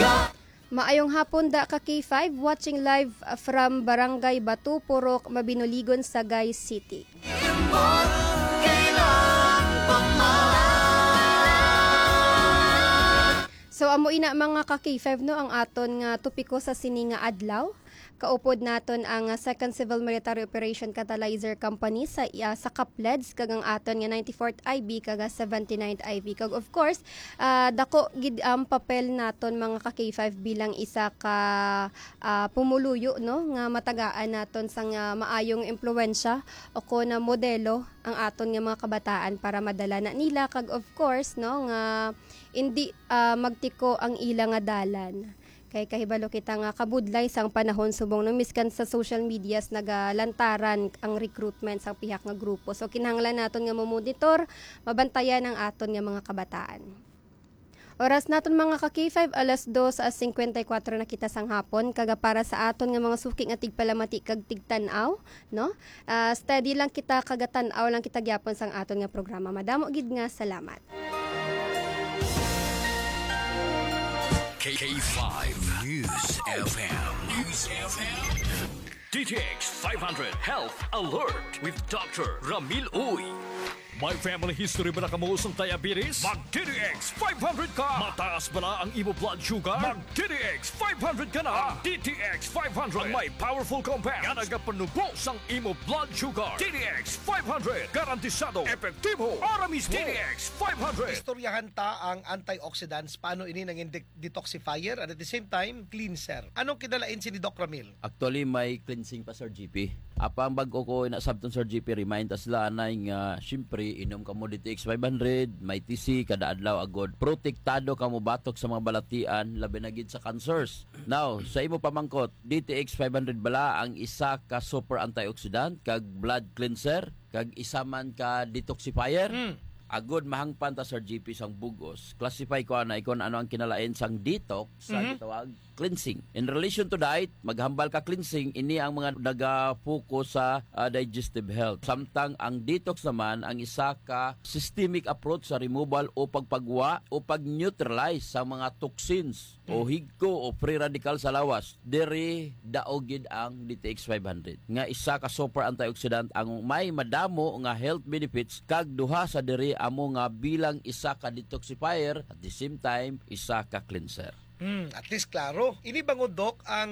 Maayong hapon da ka K5, watching live from Barangay Batu, Purok, Mabinuligon, Sagay City. So amo ina mga ka K5 no ang aton nga topiko sa sini nga adlaw. Kaupod naton ang Second Civil Military Operation Catalyzer Company sa Kapleds kag ang aton nga 94th IB kag 79th IB kag of course dako gid ang papel naton mga ka K5 bilang isa ka pumuluyo no nga matagaan naton sa maayong impluwensya o ko na modelo ang aton nga mga kabataan para madala na nila kag of course no nga hindi magtiko ang ilang nga dalan. Kay kahibalo kita nga kabudlay sang panahon subong no miskan sa social medias nagalantaran ang recruitment sa pihak nga grupo. So kinahanglan naton nga mamonitor, mabantayan ang aton nga mga kabataan. Oras naton mga ka K5 alas 2:54 na kita sang hapon kaga para sa aton nga mga suki nga tigpalamati kag tigtan-aw no. Steady lang kita kaga tan-aw lang kita gyapon sang aton nga programa. Madamo gid nga salamat. K5 News FM. News FM. DTX 500 Health Alert with Dr. Ramil Uy. May family history ba na kamuusong diabetes? Mag-DTX 500 ka! Mataas ba na ang imo blood sugar? Mag-DTX 500 ka na! DTX 500 ang may powerful compound nga nagapanubos ang imo blood sugar. DTX 500 garantisado, epektibo, ara mismo. DTX 500 Istoryahan ta ang antioxidants, paano ini nang detoxifier at at the same time cleanser. Anong kinalain si ni Doc Ramil? Actually, may cleansing pa, Sir GP. Apang bago ko nasabton, Sir GP, remind us lanay nga, syempre, inom ka mo DTX 500, may TC, kada adlaw agod. Protektado ka mo batok sa mga balatian, labi na gid sa cancers. Now, sa imo pamangkot, DTX 500 bala ang isa ka super antioxidant, kag blood cleanser, kag isa man ka detoxifier. Agod mahangpan ta, Sir GP, sang bugos. Classify ko na ikon ano ang kinalain sang detox sa gitawag cleansing. In relation to diet, maghambal ka cleansing, ini ang mga naga-focus sa digestive health. Samtang ang detox naman ang isa ka systemic approach sa removal o pagpagwa o pag-neutralize sa mga toxins o higko o free radical sa lawas. Diri daogid ang DTX 500. Nga isa ka super antioxidant ang may madamo nga health benefits kag duha sa diri amo nga bilang isa ka detoxifier at the same time isa ka cleanser. At least klaro. Ini bangod Doc ang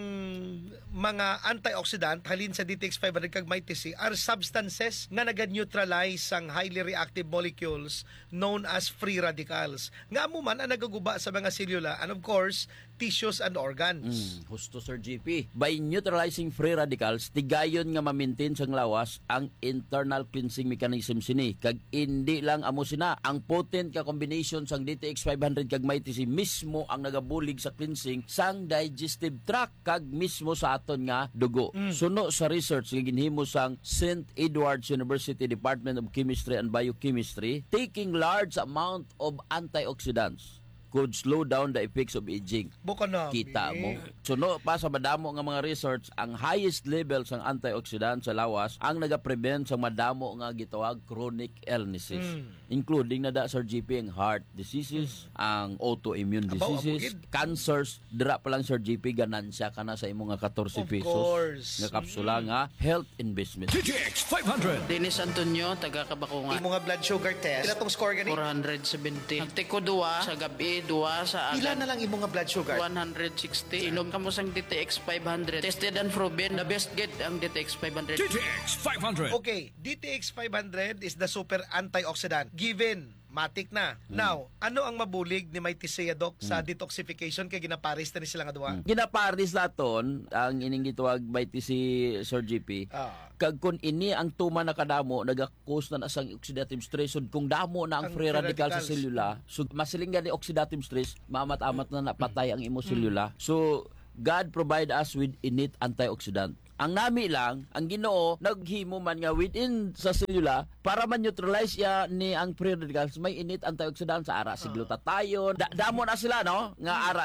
mga antioxidant halin sa DTX 500 kag may TC are substances nga naga-neutralize ang highly reactive molecules known as free radicals. Nga amo man ang nagaguba sa mga selula and of course tissues and organs. Husto, Sir GP. By neutralizing free radicals, tigayon nga ma-maintain sang lawas ang internal cleansing mechanism sini. Kag hindi lang amo sina. Ang potent ka combination sang DTX 500 kag may TC mismo ang nagabulig sa cleansing sang digestive tract kag mismo sa aton nga dugo. Suno sa research nga ginhimo sang St. Edward's University Department of Chemistry and Biochemistry, taking large amount of antioxidants could slow down the effects of aging. Buka na. Kita mo. Suno pa sa madamo nga mga research, ang highest level sang antioxidant sa lawas ang nagaprevent sa madamo nga gitawag chronic illnesses. Including na da, Sir GP, ang heart diseases, ang autoimmune diseases, cancers. Dira pa lang, Sir GP, ganansya ka na sa imo nga 14 pesos. Course. Nga kapsula nga health investment. DTX 500 Dennis Antonio, taga Kabakungan. Imo nga blood sugar test. Ila tong score gani? 470. Nagtiko duwa sa gabi, duwa sa Ila agad. na lang imo nga blood sugar? 160. Inom ka mo sang DTX 500. Tested and proven. The best get ang DTX 500. DTX 500 Okay, DTX 500 is the super antioxidant. Given, matik na. Now, ano ang mabulig ni May Tisea Doc sa detoxification kay ginaparis na ni sila nga duwa? Ginaparis laton ang ining gitawag by si Sir GP. Kag kun ini ang tuma na kadamo naga-cause na asang oxidative stress so, kung damo na ang Ang free free radical sa radicals. selula so masiling gani oxidative stress maamat-amat na napatay ang imo selula. So God provide us with innate antioxidant. Ang nami lang, ang Ginoo naghimo man nga within sa selula para man-neutralize ya ni ang free radicals may innate antioxidant sa ara si glutathione. Damo na sila no nga ara da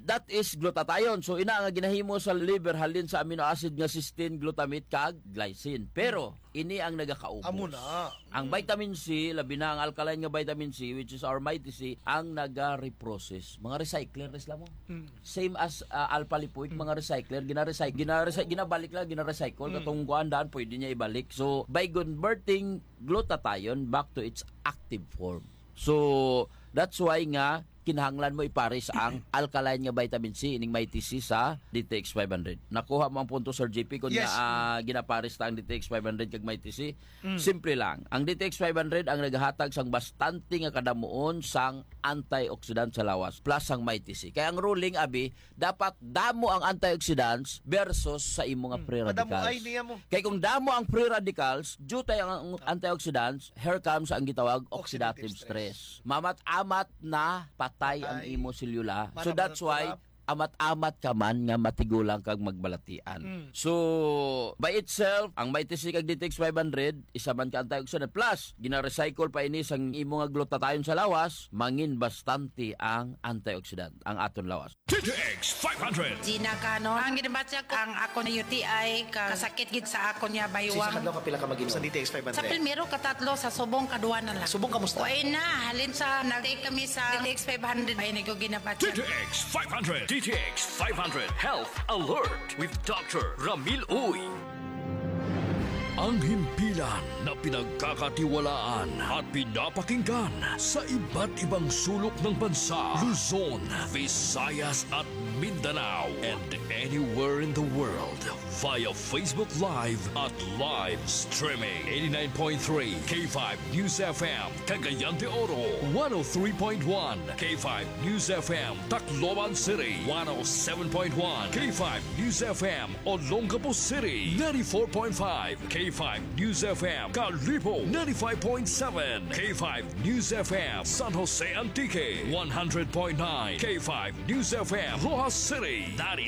that is glutathione. So ina nga ginahimo sa liver halin sa amino acid nga cysteine, glutamate kag glycine. Pero ini ang nagakaubos. Amo na. Ang vitamin C, labi na ang alkaline nga vitamin C, which is our Mighty C, ang naga-reprocess. Mga recycler resla mo. Same as alpha lipoic, mga recycler, ginabalik lang, gina-recycle. Katong kuandaan, pwede niya ibalik. So, by converting glutathione back to its active form. So, that's why nga, kinahanglan mo ipares ang alkaline nga vitamin C ining Mighty C sa DTX 500. Nakuha mo ang punto, Sir JP, kung Yes. ginapares ta ang DTX 500 kag Mighty C. Simple lang. Ang DTX 500 ang naghatag sang bastante nga kadamuon sang antioxidant sa lawas plus ang Mighty C. Kaya ang ruling abi dapat damo ang antioxidants versus sa imo nga free Madamo radicals. ay niya mo. Kaya kung damo ang free radicals, due tayo ang antioxidants, here comes ang gitawag oxidative stress. Mamat-amat na patay ang imo selula. So that's why amat-amat ka man nga matigulang kag magbalatian. So, by itself, ang Mighty C kag DTX 500, isa man ka antioxidant. Plus, gina-recycle pa ini sang imo nga glutathione sa lawas, mangin bastante ang antioxidant, ang aton lawas. DTX 500. Gina ka, no? Ang ginabatya ko, ang ako na UTI, kasakit gid sa ako niya Sa baywang. kadlaw ka pila ka mag sa DTX 500? Sa primero, katatlo, sa subong, kadua na lang. Subong kamusta? Uy na, halin sa, nag-take kami sa DTX 500. Ay, nag ginabatya. DTX 500. DTX 500 Health Alert with Dr. Ramil Uy. Ang himpilan na pinagkakatiwalaan at pinapakinggan sa iba't ibang sulok ng bansa, Luzon, Visayas at Mindanao, and anywhere in the world via Facebook Live at live streaming. 89.3 K5 News FM, Cagayan de Oro, 103.1 K5 News FM, Tacloban City, 107.1 K5 News FM, Olongapo City, 94.5 K5 News FM, Calibo, 95.7 K5 News FM, San Jose Antique, 100.9 K5 News FM, Rojas City,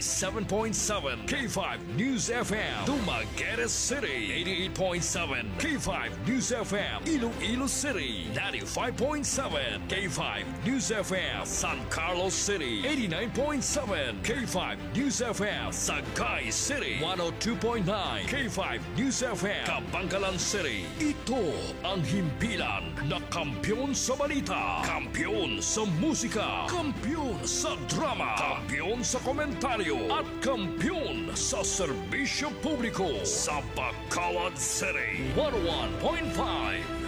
97.7 K5 News FM, Dumaguete City, 88.7 K5 News FM, Iloilo City, 95.7 K5 News FM, San Carlos City, 89.7 K5 News FM, Sagay City, 102.9 K5 News FM, Kabangkalan City. Ito ang himpilan na kampyon sa balita, kampyon sa musika, kampyon sa drama, kampyon sa komentaryo, at kampyon sa serbisyo publiko sa Bacolod City. 101.5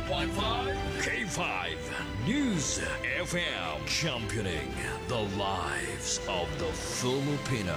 K5 News FM, championing the lives of the Filipino.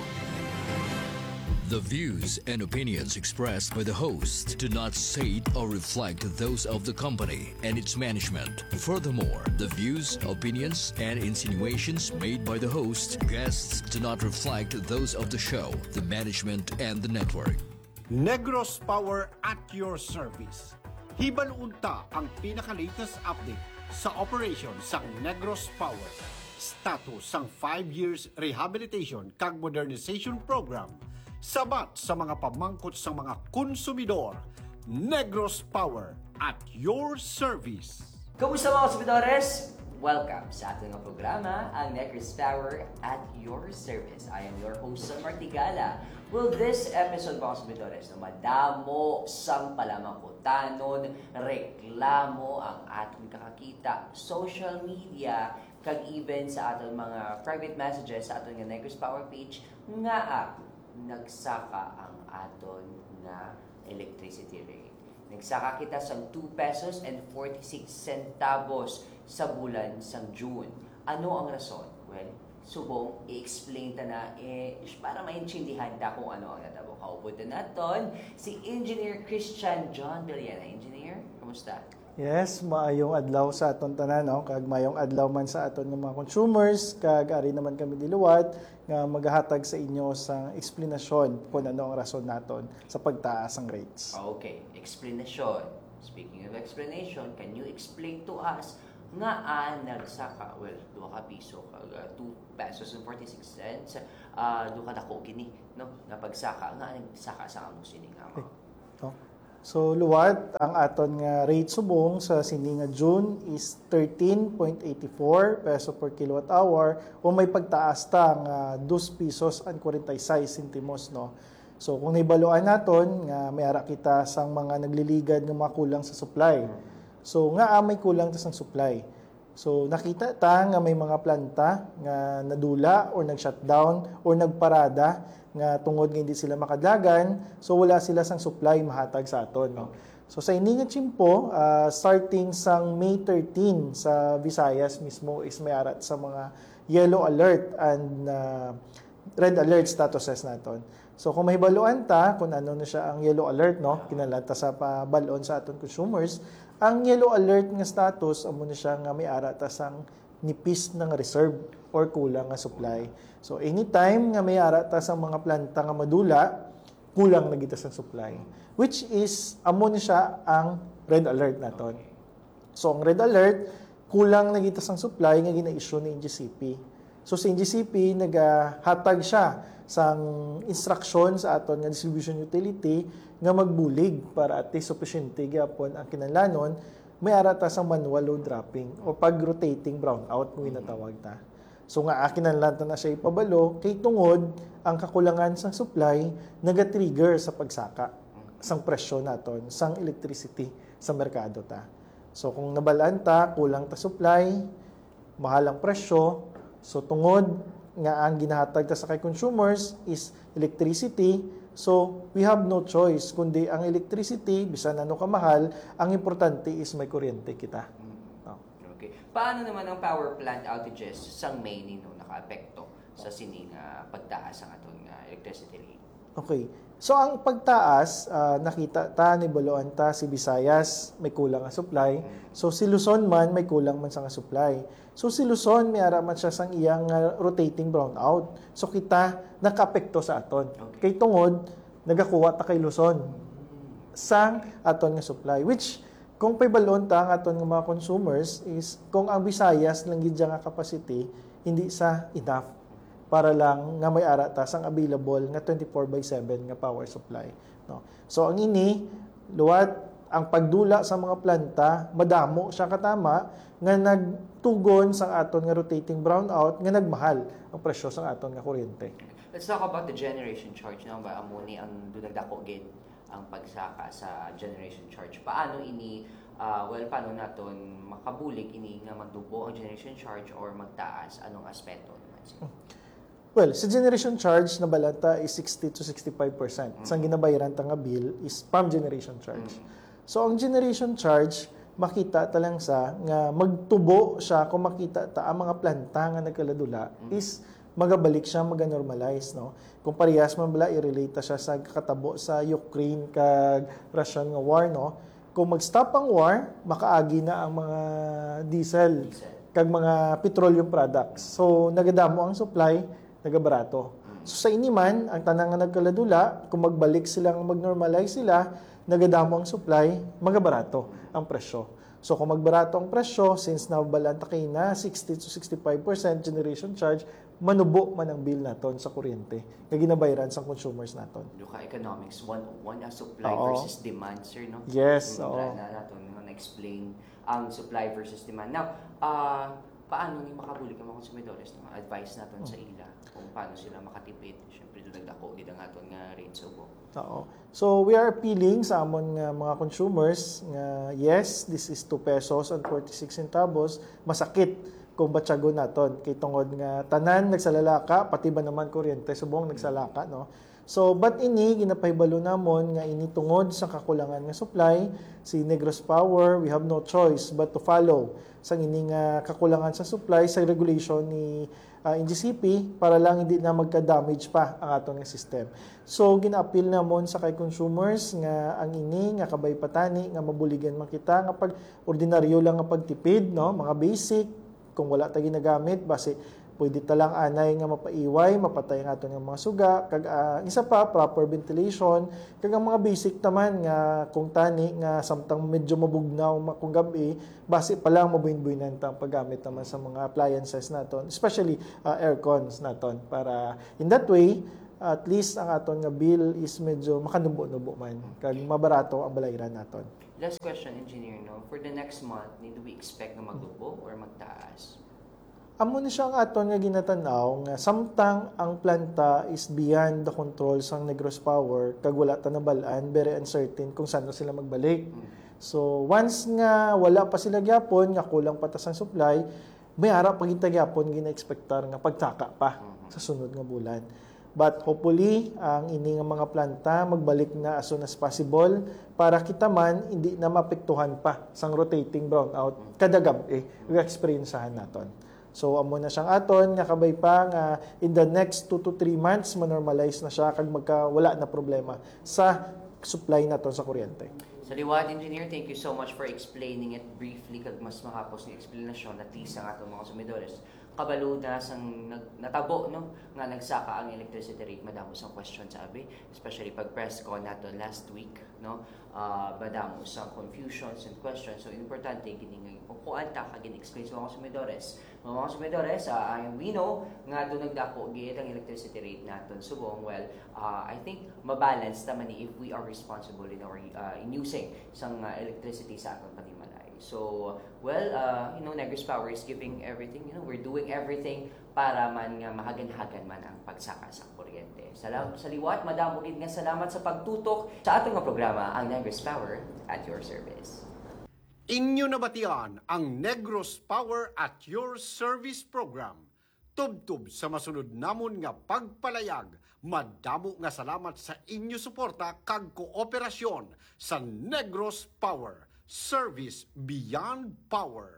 The views and opinions expressed by the host do not state or reflect those of the company and its management. Furthermore, the views, opinions, and insinuations made by the host, guests do not reflect those of the show, the management, and the network. Negros Power at your service. Hibalunta ang pinaka-latest update sa operation sang Negros Power. Status sang 5 years rehabilitation kag modernization program sabat sa mga pamangkot sa mga konsumidor. Negros Power at your service. Kamusta mga konsumidores? Welcome sa ating programa, ang Negros Power at your service. I am your host, Marty Gala. Well, this episode mga konsumidores, na madamo sang palamangkotanon, reklamo ang atong kakakita, social media, kag even sa atong mga private messages sa atong Negros Power page, nga nagsaka ang aton na electricity rate. Nagsaka kita sa 2 pesos and 46 centavos sa bulan sang June. Ano ang rason? Well, subong i-explain ta na para maintindihan ta kung ano ang natabo. Kaupod na naton si Engineer Christian John Villena. Engineer, kamusta? Yes, maayong adlaw sa aton tanan, no? Kag maayong adlaw man sa aton ng mga consumers, kag ari naman kami diluwat nga maghahatag sa inyo sang eksplanasyon kung ano ang rason naton sa pagtaas ng rates. Okay, explanation. Speaking of explanation, can you explain to us nga nagsaka, well, 2 piso kag 2 pesos and 46 cents, 2 dako gini, no? Napagsaka nga nagsaka sa amo sining Okay. No? So luwat ang aton nga rate subong sa sini nga June is 13.84 peso per kilowatt hour o may pagtaas ta nga 2 pesos and 46 centimos no. So kung naibaluan naton nga may ara kita sang mga nagliligad nga mga kulang sa supply. So nga may kulang ta sang supply. So nakita ta nga may mga planta nga nadula or nag-shutdown or nagparada nga tungod nga hindi sila makadlagan, so wala sila sang supply mahatag sa aton no. So sa ini nga tiyempo, starting sang May 13 sa Visayas mismo is may arat sa mga yellow alert and red alert statuses naton. So kung mahibaluan ta kung ano na siya ang yellow alert no, kinalata sa pabalon sa aton consumers, ang yellow alert nga status amo na siya nga may ara ta sang nipis ng reserve or kulang nga supply. So anytime nga may ara ta sa mga planta nga madula, kulang na kita sa supply, which is amo ni siya ang red alert naton. So ang red alert kulang na kita sa supply nga gina-issue ni NGCP. So sa NGCP nagahatag siya sang instruction sa aton nga distribution utility nga magbulig para at least sufficiente gyapon ang kinahanglanon may ara ta sa manual load dropping o pag-rotating brownout kung inatawag ta. So nga akin ang lanta na siya ipabalo kay tungod ang kakulangan sang supply naga-trigger sa pagsaka sang presyo naton sang electricity sa merkado ta. So kung nabalaan ta kulang ta supply, mahal ang presyo, so tungod nga ang ginahatag ta sa kay consumers is electricity, so we have no choice kundi ang electricity bisan ano kamahal, ang importante is may kuryente kita. Okay. Paano naman ang power plant outages sang May nino nakaapekto sa sining pagtaas ang aton electricity rate? Okay. So ang pagtaas, nakita ta ni baloan ta si Visayas may kulang nga supply. So si Luzon man may kulang man sa nga supply. So si Luzon may ara man siya sang iyang rotating brownout. So kita nakaapekto sa aton. Okay. Kay tungod nagakuha ta kay Luzon sang aton nga supply, which kung paibalon ta ang aton nga mga consumers is kung ang Visayas lang gid nga capacity hindi sa enough para lang nga may ara ta sang available nga 24/7 nga power supply no. So ang ini luwat ang pagdula sa mga planta madamo siya katama nga nagtugon sa aton nga rotating brownout nga nagmahal ang presyo sa aton nga kuryente. Let's talk about the generation charge na ba amuni ang dunagdako gid ang pagsaka sa generation charge. Paano ini paano naton makabulig ini nga magdubo ang generation charge or magtaas anong aspeto naman siya? Well, sa generation charge na balata is 60 to 65%. Sa ginabayaran ta nga bill is from generation charge. So ang generation charge makita ta lang sa nga magtubo siya kung makita ta ang mga planta nga nagkaladula is magabalik siya maga-normalize no. Kung parehas man bala i-relate ta siya sa katabo sa Ukraine kag Russian nga war no. Kung mag-stop ang war, makaagi na ang mga diesel kag mga petroleum products. So nagadamo ang supply, nagabarato. So sa iniman, ang tanang nga nagkaladula, kung magbalik sila nga mag-normalize sila, nagadamo ang supply, magabarato ang presyo. So kung magbarato ang presyo, since nabalanta kay na 60 to 65% generation charge, manubo man ang bill naton sa kuryente nga ginabayaran sa consumers naton. Duka economics, one supply versus demand, sir, no? Yes, naton na-explain ang supply versus demand. Now, paano ni makabulig ang mga konsumidores no? Advice naton sa ila kung paano sila makatipid. Syempre dunagdako gid ang aton nga rate subo. Oo. So we are appealing sa amon nga mga consumers nga yes, this is 2 pesos and 46 centavos. Masakit kung batyagon naton kay tungod nga tanan nagsalalaka pati ba naman kuryente subong nagsalaka no. So but ini ginapahibalo namon nga ini tungod sa kakulangan nga supply si Negros Power, we have no choice but to follow sa ini nga kakulangan sa supply sa regulation ni NGCP para lang hindi na magka-damage pa ang aton nga system. So gina-appeal namon sa kay consumers nga ang ini nga kabay patani nga mabuligan man kita nga pag ordinaryo lang nga pagtipid no, mga basic kung wala ta ginagamit base pwede ta lang anay nga mapaiway mapatay ang aton nga mga suga kag isa pa proper ventilation kag ang mga basic taman nga kung tani nga samtang medyo mabugnaw kung gabi base pa lang mabuin-buinan ta ang paggamit naman sa mga appliances naton especially aircons naton para in that way at least ang aton nga bill is medyo makanubo-nubo man kag mabarato ang balayran naton. Last question, engineer, no? For the next month, do we expect na maglubo or magtaas? Amo ni siya ang aton nga ginatanaw nga samtang ang planta is beyond the control sang Negros Power kag wala ta nabalaan, very uncertain kung saan sila magbalik. So once nga wala pa sila gyapon nga kulang pa ta sang supply, may ara pa kita gyapon gina-expectar nga pagtaka pa sa sunod nga bulan. But hopefully ang ini nga mga planta magbalik na as soon as possible para kita man hindi na mapektuhan pa sang rotating brownout kada gabi experiencehan naton. So amo na siyang aton nga kabay pa nga in the next 2 to 3 months manormalize na siya kag wala na problema sa supply naton sa kuryente. Sa liwat, engineer, thank you so much for explaining it briefly kag mas mahapos ng explanation at least ang atong mga sumidores. Kabalo na sang natabo no nga nagsaka ang electricity rate, madamo sang question sabi, especially pag press con nato last week, no, madamo sang confusions and questions. So importante gini nga kuan ta kag explain sa mga sumidores. Mga sumidores, we know nga do nagdako gid ang electricity rate naton subong. Well, I think mabalance naman if we are responsible in our in using sang electricity sa aton panimalay. So, well, Negros Power is giving everything, we're doing everything para man nga mahagan-hagan man ang pagsaka sa kuryente. Salamat sa liwat, madamo gid nga salamat sa pagtutok sa atong nga programa, ang Negros Power at your service. Inyo nabatian ang Negros Power at your service program. Tubtub sa masunod namon nga pagpalayag. Madamo nga salamat sa inyo suporta kag kooperasyon sa Negros Power. Service beyond power.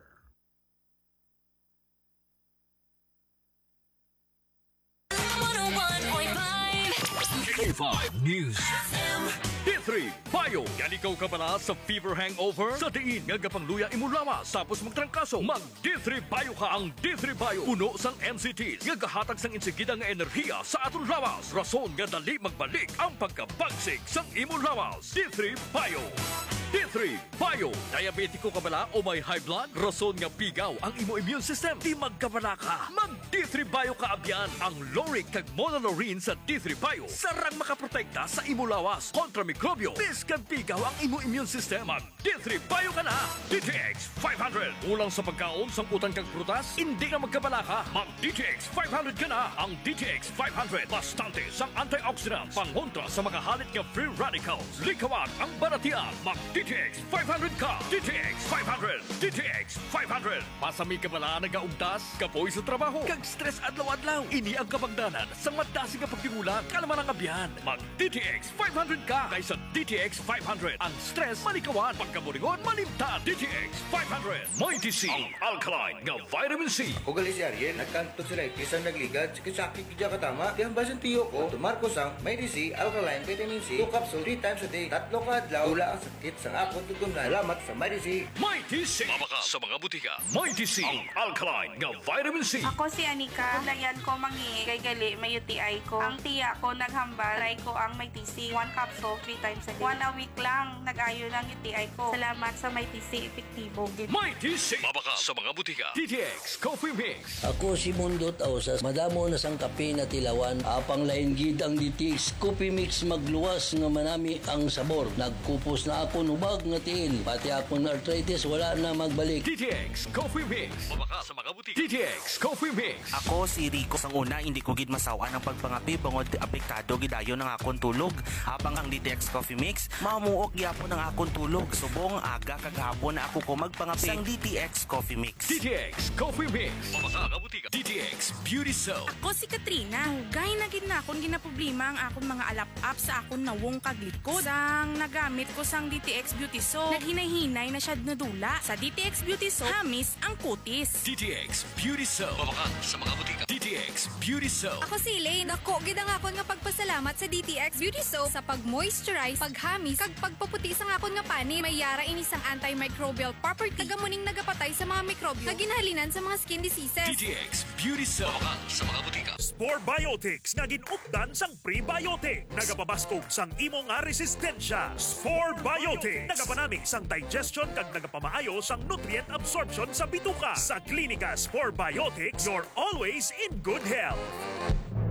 K5 News. D3 Bayo. Yan ikaw ka pala sa fever hangover? Sa diin nga gapangluya imo lawas tapos magtrangkaso. Mag D3 Bayo ka ang D3 Bayo. Puno sang NCTs nga gahatag sang insigida nga enerhiya sa aton lawas. Rason nga dali magbalik ang pagkabagsik sang imo lawas. D3 Bayo. D3 Bayo. Diabetiko ka bala o may high blood? Rason nga pigaw ang imo immune system. Di magkabala ka. Mag D3 Bayo ka abyan. Ang Loric kag Monolorine sa D3 Bayo. Sarang makaprotekta sa imo lawas kontra mikrobyo. Bis kag pigaw ang imo immune system. Mag D3 Bayo ka na. DTX 500. Ulang sa pagkaon, samputan kag prutas, hindi na magkabala ka. Mag DTX 500 ka na. Ang DTX 500. Bastante sang antioxidant. Pangontra sa mga halit nga free radicals. Likawan ang baratian. Mag DTX 500 ka. DTX 500. DTX 500. Pasami ka bala nagaugtas, kapoy sa trabaho, kag stress adlaw-adlaw. Ini ang kapagdanan sa madasi nga pagtigulang kalaman ang abyan. Mag DTX 500 ka kaysa DTX 500. Ang stress malikawan, pagkaburingon malimtan. DTX 500. May TC, ang alkaline nga vitamin C. O gali si Ariel, nagkanto sila kisang nagligad, sakit kidya katama. Di ang basan tiyo ko, tumarko sang may TC, alkaline vitamin C, 2 capsule 3 times a day, 3 ka adlaw, wala ang sakit sa akon tutunan. Salamat sa may TC. May TC. Mabaka sa mga butika. May TC, ang alkaline nga vitamin C. Ako si Anika. Kulayan ko mangi kay gali may UTI ko. Ang tiya ko naghambal, try ko ang may TC. 1 capsule 3 times a day. 1 a week lang nag-ayo ng UTI ko. Salamat sa may TC, epektibo. May TC. Mabaka sa mga butika. DTX Coffee Mix. Ako si Mundo Tausas. Madamo na sang kape na tilawan. Apang lain gid ang DTX Coffee Mix magluwas nga manami ang sabor. Nagkupos na ako nubag nga tiil. Pati akong arthritis wala na magbalik. DTX Coffee Mix. Mabaka sa mga butika. DTX Coffee Mix. Ako si Rico. Sang una, hindi ko gid masawa ng pagpangapi bangod apektado gidayon ng akong tulog. Habang ang DTX Coffee Mix, mamuok gyapon ng akong tulog. Subong aga kagahapon na ako ko magpangapi sang DTX Coffee Mix. DTX Coffee Mix. Mabaka sa butika. DTX Beauty Soap. Ako si Katrina. Hugay na gid na akong ginaproblema ang akong mga alap-up sa akong nawong kaglikod. Sang nagamit ko sang DTX Beauty Soap, naghinay-hinay na siya nadula. Sa DTX Beauty Soap, hamis ang kutis. DTX Beauty Soap. Mabaka sa mga butika. DTX Beauty Soap. Ako si Elaine. Dako gid ang akon nga pagpasalamat sa DTX Beauty Soap sa pag-moisturize, paghamis, kag pagpaputi sa akon nga pani. May yara ini sang antimicrobial property. Kagamuning nagapatay sa mga mikrobyo nga ginahalinan sa mga skin diseases. DTX Beauty Soap. Mabaka sa mga butika. Spore Biotics nga ginupdan sang prebiotic. Nagapabaskog sang imo nga resistensya. Spore Biotics. Nagapanami sang digestion kag nagapamaayo sang nutrient absorption sa bituka. Sa Klinika Spore Biotics, you're always in good health.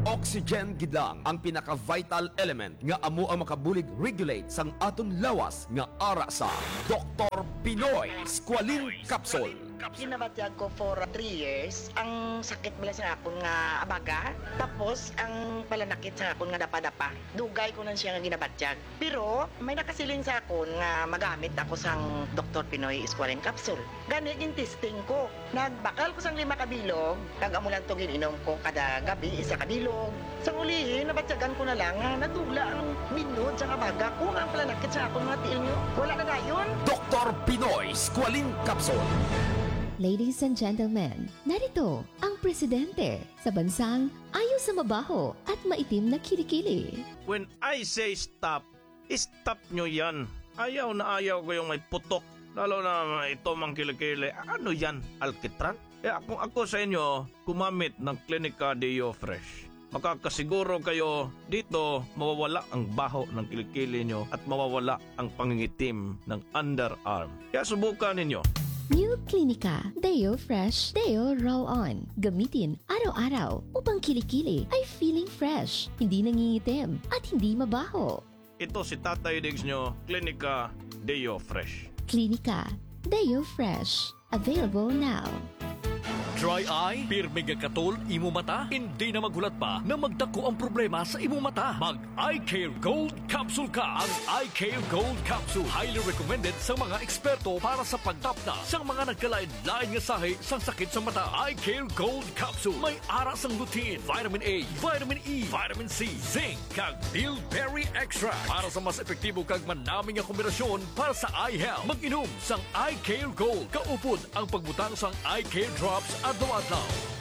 Oxygen gid lang ang pinaka-vital element nga amo ang makabulig regulate sang aton lawas nga ara sa Dr. Pinoy Squalene Capsule. Ginabatyag ko for 3 years. Ang sakit mula sa akon nga abaga. Tapos, ang palanakit sa akon nga dapa-dapa. Dugay ko na siya nga ginabatyag. Pero, may nakasiling sa akon nga magamit ako sang Dr. Pinoy Squalene Capsule. Gani yung testing ko. Nagbakal ko sang 5 kabilog. Kag-amulan to gininom ko kada gabi, 1 kabilog. Sa ulihin, nabatyagan ko na lang nga nadugla ang minod sa abaga ko nga ang palanakit sa akon nga tiil nyo. Wala na dayon. Dr. Pinoy Squalene Capsule. Ladies and gentlemen, narito ang presidente sa bansang ayaw sa mabaho at maitim na kilikili. When I say stop, stop nyo yan. Ayaw na ayaw ko yung may putok. Lalo na ito mang kilikili. Ano yan? Alkitran? Kung ako sa inyo, kumamit ng Clinica Deo Fresh. Makakasiguro kayo dito mawawala ang baho ng kilikili nyo at mawawala ang pangingitim ng underarm. Kaya subukan ninyo. New Clinica Deo Fresh Deo Roll-On. Gamitin araw-araw upang kilikili ay feeling fresh, hindi nangingitim at hindi mabaho. Ito si Tatay Diggs nyo, Clinica Deo Fresh. Clinica Deo Fresh. Available now. Dry eye, pirmi nga katol, imo mata, hindi na magulat pa na magdako ang problema sa imo mata. Mag Eye Care Gold Capsule ka. Ang Eye Care Gold Capsule highly recommended sa mga eksperto para sa pagtapna sa mga nagkalain-lain nga sahi sa sakit sa mata. Eye Care Gold Capsule may ara sang lutein, vitamin A, vitamin E, vitamin C, zinc, kag bilberry extra para sa mas epektibo kag manaming nga kombinasyon para sa eye health. Mag-inom sang Eye Care Gold. Kaupod ang pagbutang sang Eye Care Drops adlaw-adlaw.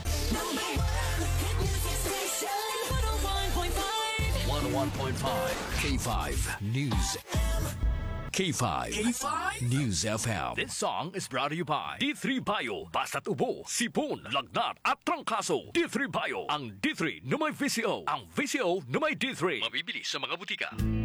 101.5 K5 News. K5 News FM. This song is brought to you by D3 Bio. Basta't ubo, sipon, lagnat at trangkaso. D3 Bio. Ang D3 na may VCO. Ang VCO na may D3. Mabibili sa mga butika.